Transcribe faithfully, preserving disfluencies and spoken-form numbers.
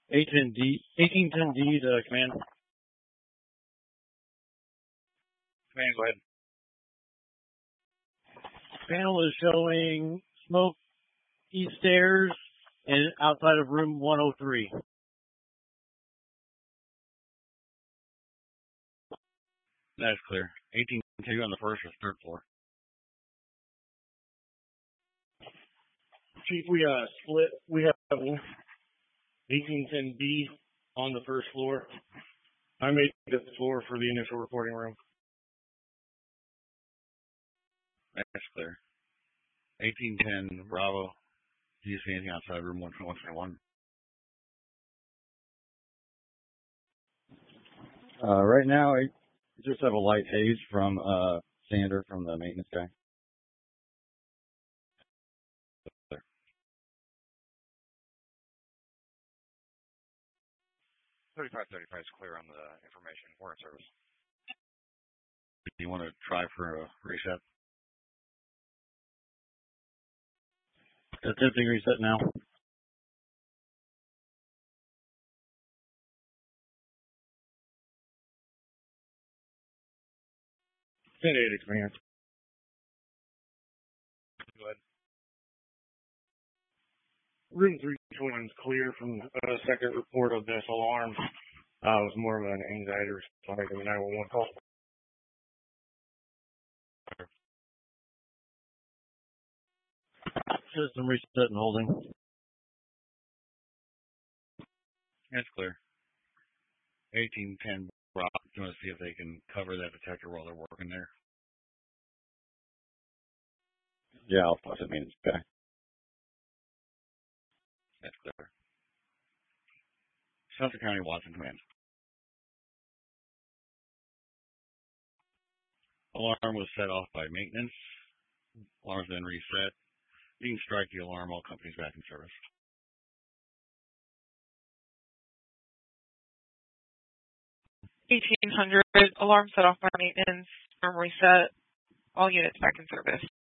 eighteen D, eighteen ten D to command. Command, go ahead. Panel is showing smoke east stairs and outside of room one oh three. That's clear. eighteen two on the first or third floor. Chief, we uh split. We have eighteen ten B on the first floor. I made the floor for the initial reporting room. That's clear. eighteen ten Bravo. Do you see anything outside room one twenty-one? Uh, right now, I just have a light haze from uh, Sander from the maintenance guy. thirty-five thirty-five is clear on the information. We're in service. Do you want to try for a reset? Attempting reset now. ten eighty command. Go ahead. Room three twenty is clear from the uh, second report of this alarm. Uh, it was more of an anxiety response than a nine one one call. System reset and holding. That's clear. eighteen ten Rob, do you want to see if they can cover that detector while they're working there? Yeah, I'll plus it means okay. That's clear. Suffolk County Watson Command. Alarm was set off by maintenance. Alarm's then reset. You can strike the alarm, all companies back in service. eighteen hundred, alarm set off by maintenance, alarm reset, all units back in service.